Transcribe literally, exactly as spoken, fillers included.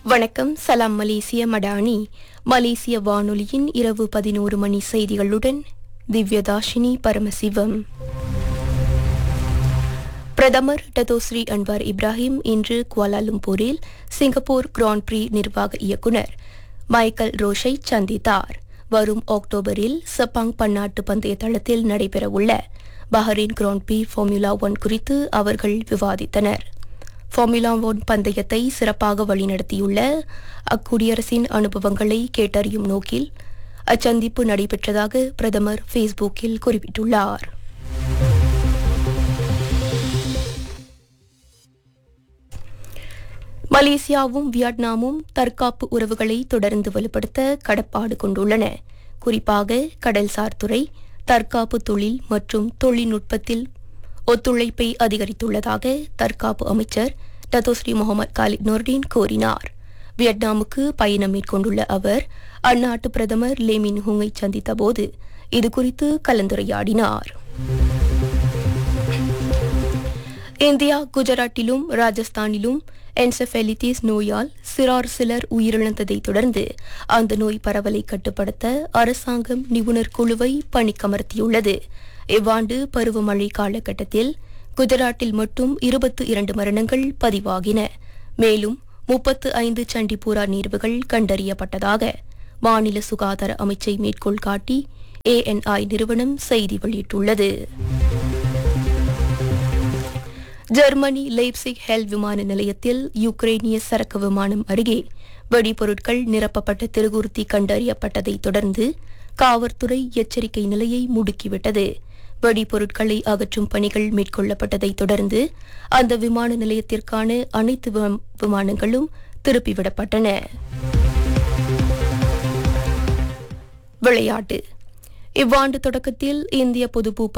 வணக்கம். சலாம் மலேசிய மடானி மலேசிய வானொலியின் இரவு பதினோரு மணி செய்திகளுடன் திவ்யதாஷினி பரமசிவம். பிரதமர் டத்தோஸ்ரீ அன்வார் இப்ராஹிம் இன்று குவாலாலும்பூரில் சிங்கப்பூர் கிராண்ட் பிரீ நிர்வாக இயக்குநர் மைக்கேல் ரோஷை சந்தித்தார். வரும் அக்டோபரில் செப்பாங் பன்னாட்டு பந்தய தளத்தில் நடைபெறவுள்ள Bahrain grand free formula one குறித்து அவர்கள் விவாதித்தனர். ஃபார்முலா ஒன் பந்தயத்தை சிறப்பாக வழிநடத்தியுள்ள அக்குடியரசின் அனுபவங்களை கேட்டறியும் நோக்கில் அச்சந்திப்பு நடைபெற்றதாக பிரதமர் ஃபேஸ்புக்கில் குறிப்பிட்டுள்ளார். மலேசியாவும் வியட்நாமும் தற்காப்பு உறவுகளை தொடர்ந்து வலுப்படுத்த கடப்பாடு கொண்டுள்ளன. குறிப்பாக கடல்சார் துறை, தற்காப்பு தொழில் மற்றும் தொழில்நுட்பத்தில் ஒத்துழைப்பை அதிகரித்துள்ளதாக தற்காப்பு அமைச்சர் டத்தோஸ்ரீ முகமது காலித் நோர்டின் கூறினார். வியட்நாமுக்கு பயணம் மேற்கொண்டுள்ள அவர் அந்நாட்டு பிரதமர் லே மின் ஹூங்கை சந்தித்தபோது இதுகுறித்து கலந்துரையாடினார். இந்தியா குஜராத்திலும் ராஜஸ்தானிலும் என்செஃபலிட்டிஸ் நோயால் சிறார் சிலர் உயிரிழந்ததை தொடர்ந்து அந்த நோய் பரவலை கட்டுப்படுத்த அரசாங்கம் நிபுணர் குழுவை பணிக்கமர்த்தியுள்ளது. இவ்வாண்டு பருவமழை காலகட்டத்தில் குஜராத்தில் மட்டும் இருபத்தி இரண்டு மரணங்கள் பதிவாகின. மேலும் முப்பத்து ஐந்து சண்டிபூரா நீர்வுகள் கண்டறியப்பட்டதாக மாநில சுகாதார அமைச்சை மேற்கோள் காட்டி ஏஎன்ஐ நிறுவனம் செய்தி வெளியிட்டுள்ளது. ஜெர்மனி லைப்சிக் ஹெல் விமான நிலையத்தில் யுக்ரைனிய சரக்கு விமானம் அருகே வெடிபொருட்கள் நிரப்பப்பட்ட திருகுர்த்தி கண்டறியப்பட்டதை தொடர்ந்து காவல்துறை எச்சரிக்கை நிலையை முடுக்கிவிட்டது. வெடிபொருட்களை அகற்றும் பணிகள் மேற்கொள்ளப்பட்டதை தொடர்ந்து அந்த விமான நிலையத்திற்கான அனைத்து விமானங்களும் திருப்பிவிடப்பட்டன. விளையாட்டு. இவ்வாண்டு தொடக்கத்தில் இந்திய பொதுப்பூ